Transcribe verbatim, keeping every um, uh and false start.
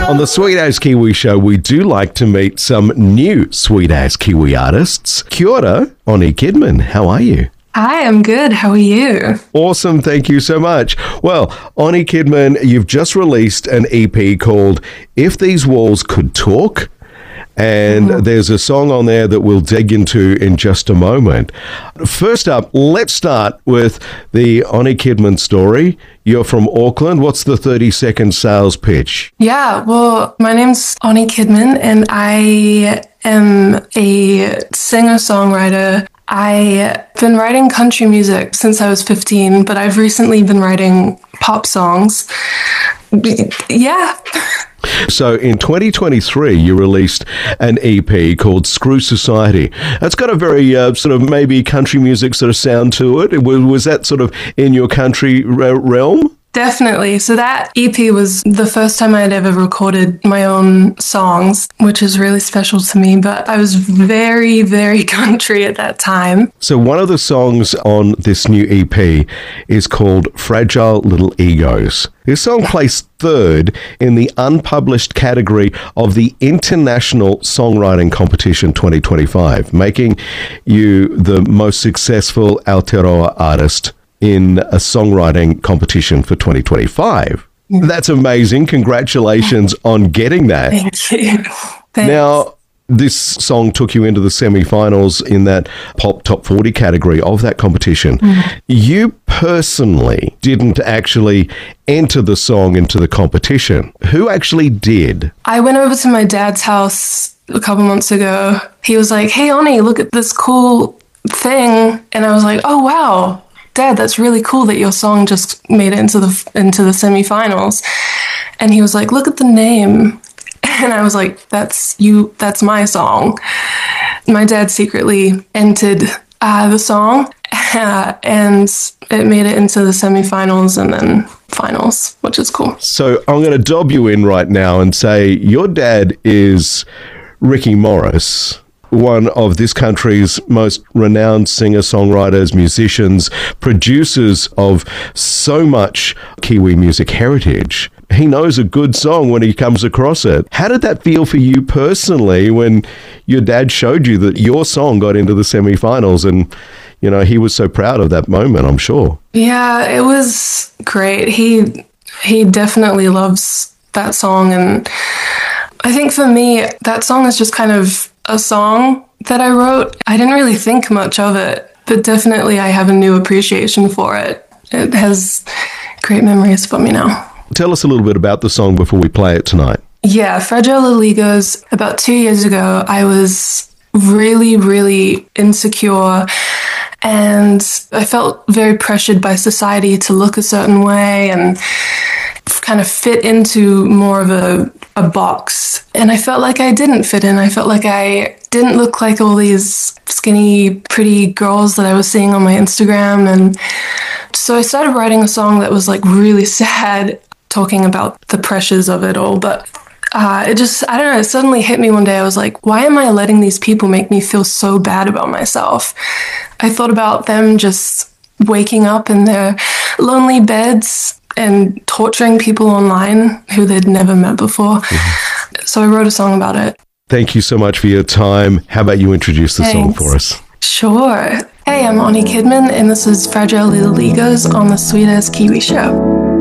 On the Sweet As Kiwi show, we do like to meet some new Sweet As Kiwi artists. Kia ora, Oni Kidman. How are you? Hi, I'm good. How are you? Awesome. Thank you so much. Well, Oni Kidman, you've just released an E P called If These Walls Could Talk. And mm-hmm. there's a song on there that we'll dig into in just a moment. First up, let's start with the Oni Kidman story. You're from Auckland. What's the thirty-second sales pitch? Yeah, well, my name's Oni Kidman, and I am a singer-songwriter. I've been writing country music since I was fifteen, but I've recently been writing pop songs. Yeah. So in twenty twenty-three, you released an E P called Screw Society. It's got a very uh, sort of maybe country music sort of sound to it. Was, was that sort of in your country re- realm? Definitely. So that E P was the first time I had ever recorded my own songs, which is really special to me. But I was very, very country at that time. So one of the songs on this new E P is called Fragile Little Egos. This song placed third in the unpublished category of the International Songwriting Competition twenty twenty-five, making you the most successful Aotearoa artist in a songwriting competition for twenty twenty-five. That's amazing. Congratulations on getting that. Thank you. Thanks. Now, this song took you into the semi-finals in that pop top forty category of that competition. Mm. You personally didn't actually enter the song into the competition. Who actually did? I went over to my dad's house a couple months ago. He was like, "Hey, Oni, look at this cool thing." And I was like, "Oh, wow. Dad, that's really cool that your song just made it into the into the semifinals." And he was like, "Look at the name." And I was like, that's you, that's my song. My dad secretly entered uh, the song uh, and it made it into the semifinals and then finals, which is cool. So I'm going to dob you in right now and say your dad is Ricky Morris, one of this country's most renowned singer-songwriters, musicians, producers of so much Kiwi music heritage. He knows a good song when he comes across it. How did that feel for you personally when your dad showed you that your song got into the semi-finals and, you know, he was so proud of that moment, I'm sure? Yeah, it was great. He he definitely loves that song, and I think for me, that song is just kind of a song that I wrote. I didn't really think much of it, but definitely I have a new appreciation for it. It has great memories for me now. Tell us a little bit about the song before we play it tonight. Yeah, Fragile Little Egos. About two years ago, I was really, really insecure, and I felt very pressured by society to look a certain way and kind of fit into more of a, a box. And I felt like I didn't fit in. I felt like I didn't look like all these skinny, pretty girls that I was seeing on my Instagram. And so I started writing a song that was like really sad, talking about the pressures of it all. But uh, it just, I don't know, it suddenly hit me one day. I was like, why am I letting these people make me feel so bad about myself? I thought about them just waking up in their lonely beds and torturing people online who they'd never met before. Mm-hmm. So I wrote a song about it. Thank you so much for your time. How about you introduce the Thanks. song for us? Sure. Hey, I'm Oni Kidman, and this is Fragile Little Egos on the Sweet As Kiwi show.